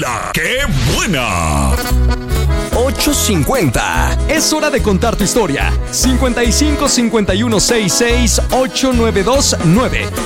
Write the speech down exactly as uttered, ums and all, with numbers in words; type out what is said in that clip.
¡La qué buena! ocho cincuenta. Es hora de contar tu historia. cincuenta y cinco cincuenta y uno sesenta y seis ochenta y nueve veintinueve.